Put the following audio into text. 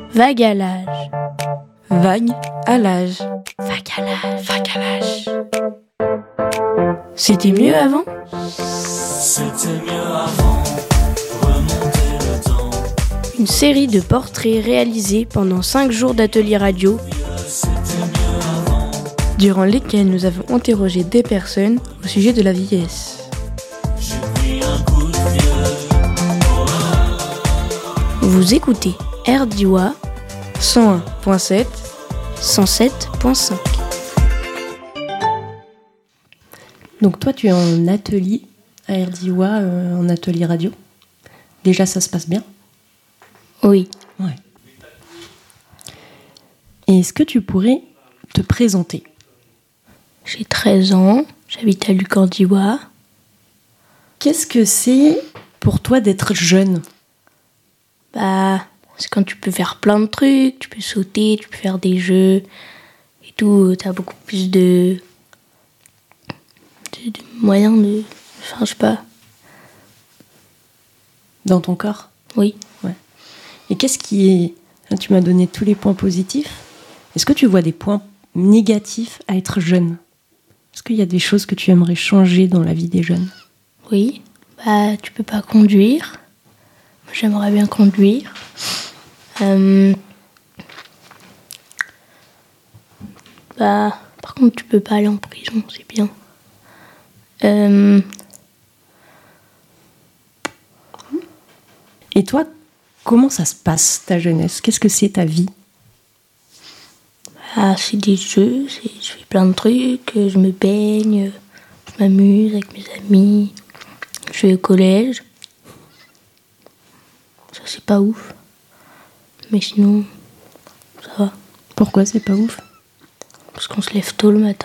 Vague à l'âge. Vague à l'âge. Vague à l'âge. Vague à l'âge. C'était mieux avant ? C'était mieux avant, remonter le temps. Une série de portraits réalisés pendant 5 jours d'atelier radio, Durant lesquels nous avons interrogé des personnes au sujet de la vieillesse. J'ai pris un coup de vieux. vous écoutez RDIWA 101.7 107.5. Donc toi, tu es en atelier à RDIWA, en atelier radio. Déjà, ça se passe bien ? Oui, Ouais. Et est-ce que tu pourrais te présenter ? j'ai 13 ans, j'habite à Lucandiwa. Qu'est-ce que c'est pour toi d'être jeune ? Bah, c'est quand tu peux faire plein de trucs, tu peux sauter, tu peux faire des jeux et tout. T'as beaucoup plus de moyens de... Enfin, je sais pas. Dans ton corps ? Oui. Et qu'est-ce qui est... Là, tu m'as donné tous les points positifs. Est-ce que tu vois des points négatifs à être jeune ? Est-ce qu'il y a des choses que tu aimerais changer dans la vie des jeunes ? Oui. Bah, tu peux pas conduire. Moi, j'aimerais bien conduire. Bah, par contre, tu peux pas aller en prison, c'est bien. Et toi, comment ça se passe, ta jeunesse ? Qu'est-ce que c'est ta vie ? Ah, c'est des jeux, je fais plein de trucs, je me baigne, je m'amuse avec mes amis, je vais au collège. Ça, c'est pas ouf. Mais sinon, ça va. Pourquoi c'est pas ouf ? Parce qu'on se lève tôt le matin.